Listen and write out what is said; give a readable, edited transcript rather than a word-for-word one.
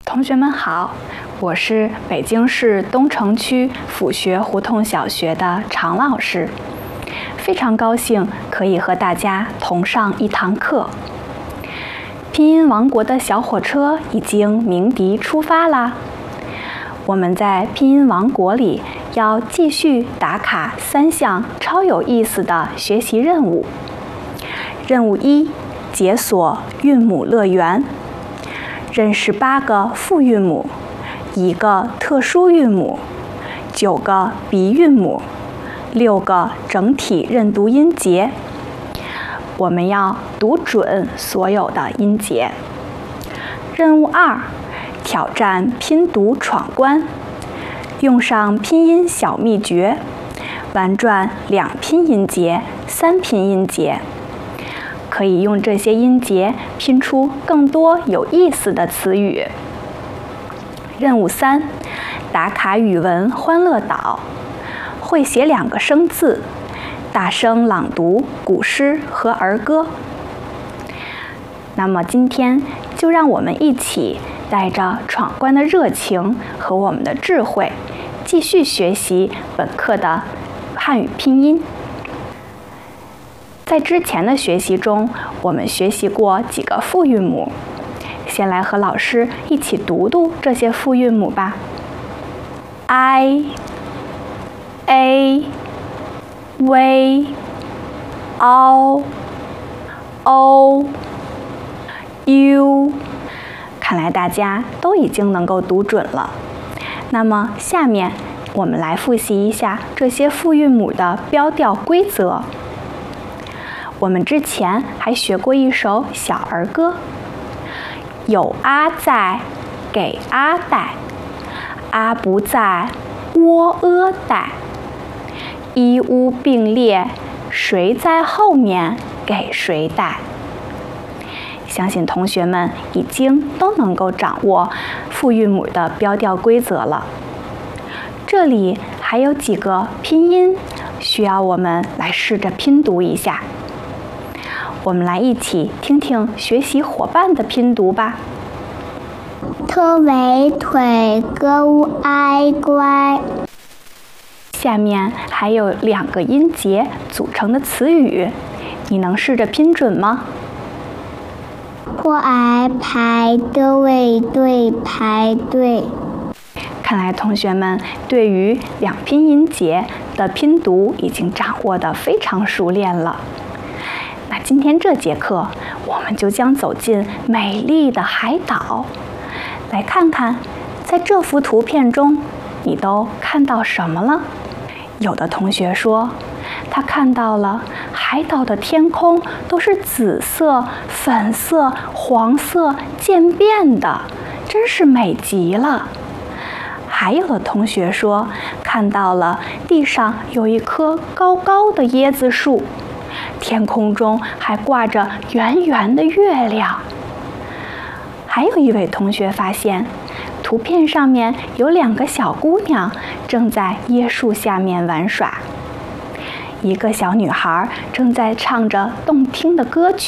同学们好，我是北京市东城区府学胡同小学的常老师，非常高兴可以和大家同上一堂课。拼音王国的小火车已经鸣笛出发啦！我们在拼音王国里要继续打卡3项超有意思的学习任务。任务1：解锁韵母乐园。认识8个复韵母，1个特殊韵母，9个鼻韵母，6个整体认读音节。我们要读准所有的音节。任务2：挑战拼读闯关，用上拼音小秘诀，玩转2拼音节、3拼音节。可以用这些音节拼出更多有意思的词语。任务3：打卡语文欢乐岛，会写2个生字，大声朗读古诗和儿歌。那么今天就让我们一起带着闯关的热情和我们的智慧，继续学习本课的汉语拼音。在之前的学习中，我们学习过几个复韵母，先来和老师一起读读这些复韵母吧。I A V O O U， 看来大家都已经能够读准了。那么下面我们来复习一下这些复韵母的标调规则。我们之前还学过一首小儿歌，有阿在，给阿带；阿不在，喔带；一乌并列，谁在后面给谁带。相信同学们已经都能够掌握复韵母的标调规则了。这里还有几个拼音需要我们来试着拼读一下。我们来一起听听学习伙伴的拼读吧。 特为腿勾哀乖。 下面还有2个音节组成的词语，你能试着拼准吗？ 或挨排的位对排队。 看来同学们对于2拼音节的拼读已经掌握得非常熟练了。那今天这节课，我们就将走进美丽的海岛，来看看，在这幅图片中，你都看到什么了？有的同学说，他看到了海岛的天空都是紫色、粉色、黄色渐变的，真是美极了。还有的同学说，看到了地上有一棵高高的椰子树，天空中还挂着圆圆的月亮。还有一位同学发现，图片上面有2个小姑娘正在椰树下面玩耍，一个小女孩正在唱着动听的歌曲。